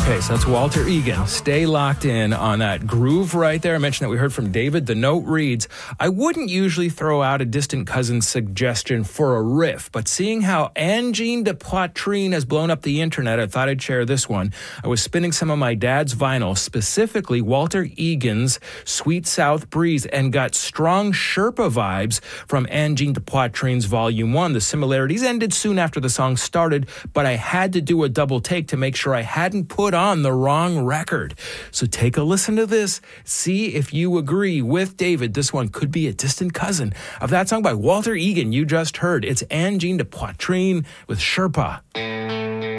Okay, so that's Walter Egan. Stay locked in on that groove right there. I mentioned that we heard from David. The note reads, I wouldn't usually throw out a distant cousin suggestion for a riff, but seeing how Angine de Poitrine has blown up the internet, I thought I'd share this one. I was spinning some of my dad's vinyl, specifically Walter Egan's Sweet South Breeze, and got strong Sherpa vibes from Angine de Poitrine's Volume 1. The similarities ended soon after the song started, but I had to do a double take to make sure I hadn't put on the wrong record. So take a listen to this. See if you agree with David. This one could be a distant cousin of that song by Walter Egan you just heard. It's Angine de Poitrine with Sherpa.